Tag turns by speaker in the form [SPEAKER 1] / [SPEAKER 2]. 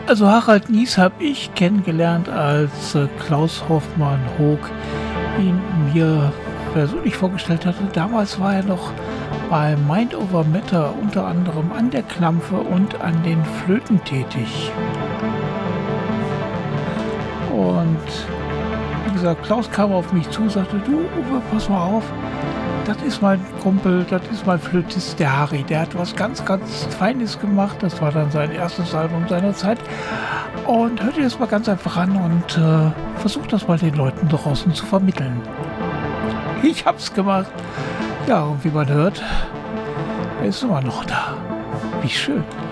[SPEAKER 1] Also Harald Nies habe ich kennengelernt, als Klaus Hoffmann Hoog ihn mir persönlich vorgestellt hatte. Damals war er noch bei Mind Over Matter unter anderem an der Klampfe und an den Flöten tätig. Und wie gesagt, Klaus kam auf mich zu, sagte, du Uwe, pass mal auf, das ist mein Kumpel, das ist mein Flötist, der Harry. Der hat was ganz, ganz Feines gemacht. Das war dann sein erstes Album seiner Zeit. Und hört ihr das mal ganz einfach an und versucht das mal den Leuten draußen zu vermitteln. Ich hab's gemacht. Ja, und wie man hört, er ist immer noch da. Wie schön.